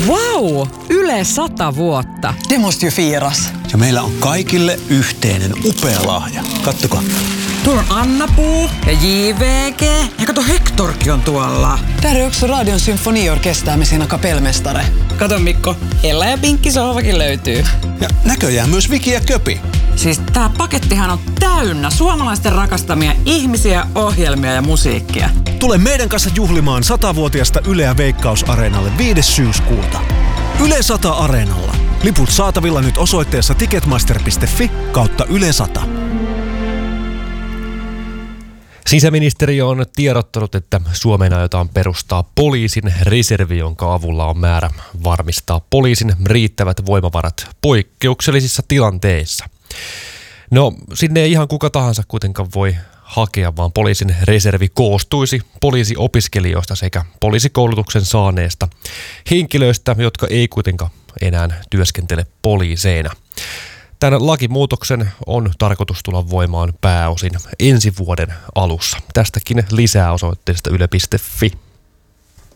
Vau! Yle 100 vuotta. Det måste ju firas. Ja meillä on kaikille yhteinen upea lahja. Kattokaa. Tuolla on Anna-Puu ja JVG. Ja kato, Hektorkin on tuolla. Där är också Radion symfoniorkester med sina kapellmästare. Kato Mikko, Ella ja Pinkki sohvakin löytyy. Ja näköjään myös Viki ja Köpi. Siis tää pakettihan on täynnä suomalaisten rakastamia ihmisiä, ohjelmia ja musiikkia. Tule meidän kanssa juhlimaan 100-vuotiasta Yleä Veikkaus-areenalle 5. syyskuuta. Yle 100 Areenalla. Liput saatavilla nyt osoitteessa ticketmaster.fi/Yle 100. Sisäministeriö on tiedottanut, että Suomeen aiotaan perustaa poliisin reservi, jonka avulla on määrä varmistaa poliisin riittävät voimavarat poikkeuksellisissa tilanteissa. No, sinne ei ihan kuka tahansa kuitenkaan voi hakea, vaan poliisin reservi koostuisi poliisiopiskelijoista sekä poliisikoulutuksen saaneista henkilöistä, jotka ei kuitenkaan enää työskentele poliiseina. Tämän lakimuutoksen on tarkoitus tulla voimaan pääosin ensi vuoden alussa. Tästäkin lisää osoitteesta yle.fi.